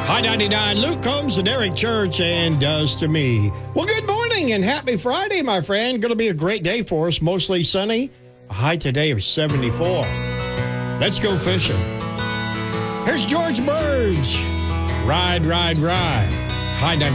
High 99, Luke Combs and Eric Church and Does to Me. Well, good morning and happy Friday, my friend. Going to be a great day for us, mostly sunny. A high today of 74. Let's go fishing. Here's George Burge. Ride, ride, ride. High 99.